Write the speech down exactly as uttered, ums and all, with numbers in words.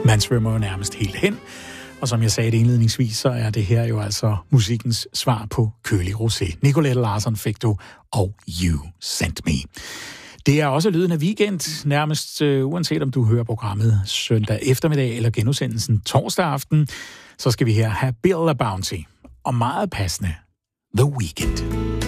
Man svømmer jo nærmest helt hen. Og som jeg sagde det indledningsvis, så er det her jo altså musikkens svar på kølig rosé. Nicolette Larsen fik du, og You Sent Me. Det er også lyden af weekend, nærmest uh, uanset om du hører programmet søndag eftermiddag eller genudsendelsen torsdag aften, så skal vi her have Bill La Bounty og meget passende The Weeknd.